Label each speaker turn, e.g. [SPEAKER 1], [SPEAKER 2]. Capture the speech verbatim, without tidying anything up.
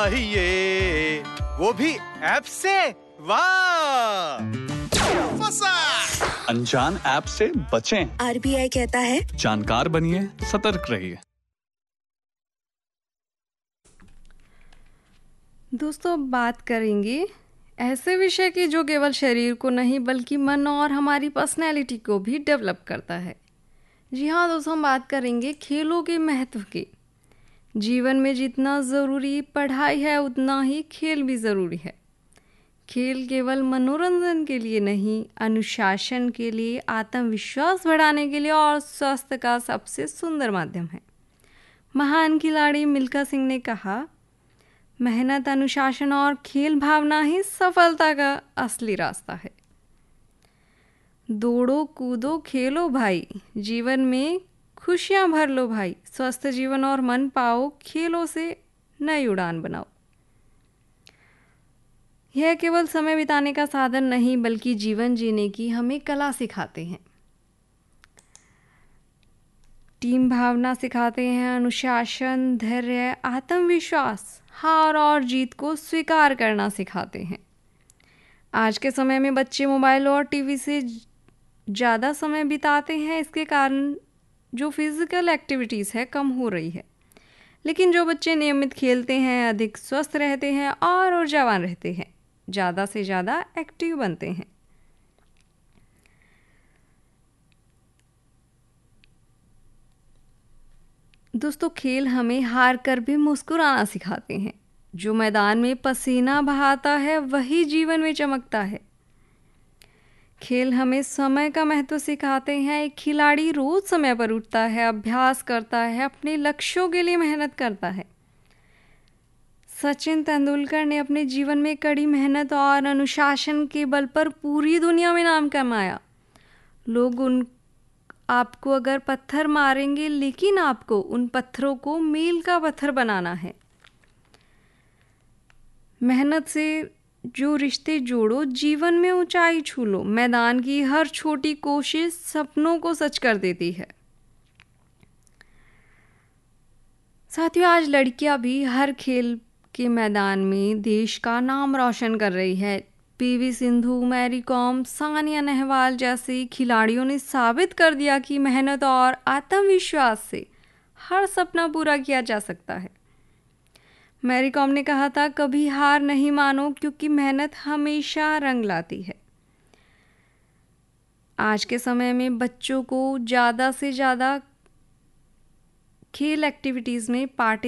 [SPEAKER 1] चाहिए, वो भी ऐप से। वाह,
[SPEAKER 2] फंसा।
[SPEAKER 3] अनजान ऐप से बचें।
[SPEAKER 4] आरबीआई कहता है
[SPEAKER 3] जानकार बनिए, सतर्क रहिए।
[SPEAKER 5] दोस्तों, बात करेंगे ऐसे विषय की जो केवल शरीर को नहीं बल्कि मन और हमारी पर्सनैलिटी को भी डेवलप करता है। जी हाँ दोस्तों, हम बात करेंगे खेलों के महत्व की। जीवन में जितना ज़रूरी पढ़ाई है उतना ही खेल भी ज़रूरी है। खेल केवल मनोरंजन के लिए नहीं, अनुशासन के लिए, आत्मविश्वास बढ़ाने के लिए और स्वास्थ्य का सबसे सुंदर माध्यम है। महान खिलाड़ी मिल्खा सिंह ने कहा, मेहनत, अनुशासन और खेल भावना ही सफलता का असली रास्ता है। दौड़ो, कूदो, खेलो भाई, जीवन में खुशियां भर लो भाई। स्वस्थ जीवन और मन पाओ, खेलों से नई उड़ान बनाओ। यह केवल समय बिताने का साधन नहीं बल्कि जीवन जीने की हमें कला सिखाते हैं। टीम भावना सिखाते हैं, अनुशासन, धैर्य, आत्मविश्वास, हार और जीत को स्वीकार करना सिखाते हैं। आज के समय में बच्चे मोबाइल और टीवी से ज़्यादा समय बिताते हैं। इसके कारण जो फिज़िकल एक्टिविटीज़ है कम हो रही है। लेकिन जो बच्चे नियमित खेलते हैं अधिक स्वस्थ रहते हैं और ऊर्जावान रहते हैं, ज़्यादा से ज़्यादा एक्टिव बनते हैं। दोस्तों, खेल हमें हार कर भी मुस्कुराना सिखाते हैं। जो मैदान में पसीना बहाता है वही जीवन में चमकता है। खेल हमें समय का महत्व सिखाते हैं। एक खिलाड़ी रोज समय पर उठता है, अभ्यास करता है, अपने लक्ष्यों के लिए मेहनत करता है। सचिन तेंदुलकर ने अपने जीवन में कड़ी मेहनत और अनुशासन के बल पर पूरी दुनिया में नाम कमाया। लोग उन आपको अगर पत्थर मारेंगे, लेकिन आपको उन पत्थरों को मील का पत्थर बनाना है। मेहनत से जो रिश्ते जोड़ो, जीवन में ऊंचाई छू लो। मैदान की हर छोटी कोशिश सपनों को सच कर देती है। साथियों, आज लड़कियां भी हर खेल के मैदान में देश का नाम रोशन कर रही है। PV Sindhu, Mary com, Sania Nehwal जैसे खिलाड़ियों ने साबित कर दिया कि मेहनत और आत्मविश्वास से हर सपना पूरा किया जा सकता है। मैरी कॉम ने कहा था, कभी हार नहीं मानो क्योंकि मेहनत हमेशा रंग लाती है। आज के समय में बच्चों को ज़्यादा से ज़्यादा खेल एक्टिविटीज़ में पार्टिसिपेट